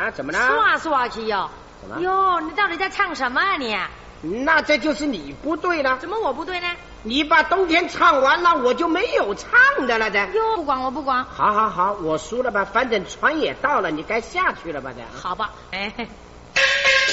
啊？怎么了？ 刷刷去哟！ 怎么？ 哟，你到底在唱什么啊你？ 那这就是你不对了。 怎么我不对呢？ 你把冬天唱完了，我就没有唱的了的。 哟，不管我不管。 好，我输了吧，反正船也到了，你该下去了吧的。 好吧，哎。